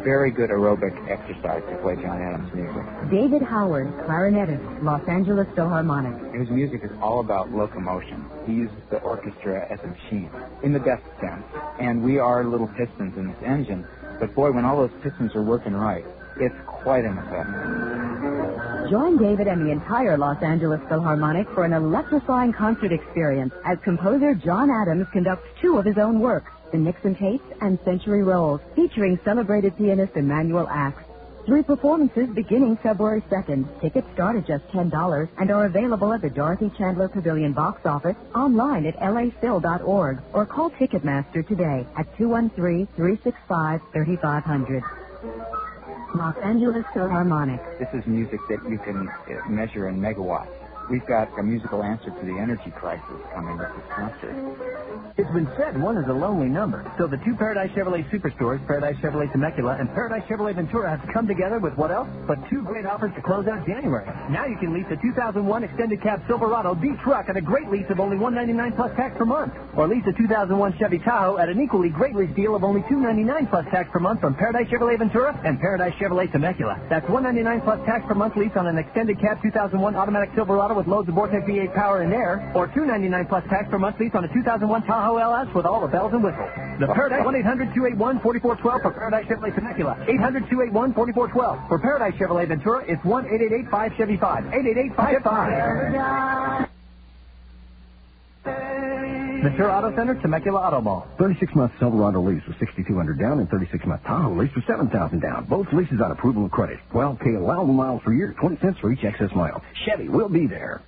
very good aerobic exercise to play John Adams music. David Howard, clarinetist, Los Angeles Philharmonic. His music is all about locomotion. He uses the orchestra as a machine, in the best sense. And we are little pistons in this engine, but boy, when all those pistons are working right, it's quite an effect. Join David and the entire Los Angeles Philharmonic for an electrifying concert experience as composer John Adams conducts two of his own works, the Nixon Tapes and Century Rolls, featuring celebrated pianist Emanuel Axe. 3 performances beginning February 2nd. Tickets start at just $10 and are available at the Dorothy Chandler Pavilion box office, online at laphil.org, or call Ticketmaster today at 213-365-3500. Los Angeles Philharmonic. This is music that you can measure in megawatts. We've got a musical answer to the energy crisis coming with this concert. It's been said one is a lonely number. So the two Paradise Chevrolet superstores, Paradise Chevrolet Temecula and Paradise Chevrolet Ventura, have come together with what else but 2 great offers to close out January. Now you can lease a 2001 extended cab Silverado D truck at a great lease of only $199 plus tax per month. Or lease a 2001 Chevy Tahoe at an equally great lease deal of only $299 plus tax per month from Paradise Chevrolet Ventura and Paradise Chevrolet Temecula. That's $199 plus tax per month lease on an extended cab 2001 automatic Silverado with loads of Vortec V8 power and air, or $299 plus tax per month lease on a 2001 Tahoe LS with all the bells and whistles. The Paradise 1-800-281-4412 for Paradise Chevrolet Temecula. 800-281-4412. For Paradise Chevrolet Ventura, it's 1-888-5-CHEVY-5. 888-5-CHEVY-5. Ventura Auto Center, Temecula Auto Mall. 36-month Silverado lease with $6,200 down and 36-month Tahoe lease with $7,000 down. Both leases on approval of credit. 12K allowable miles per year, 20 cents for each excess mile. Chevy will be there.